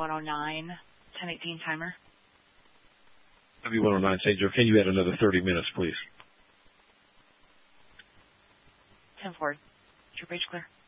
W109, 1018 timer. W109, St. Joe, can you add another 30 minutes, please? 10-4. Is your bridge clear?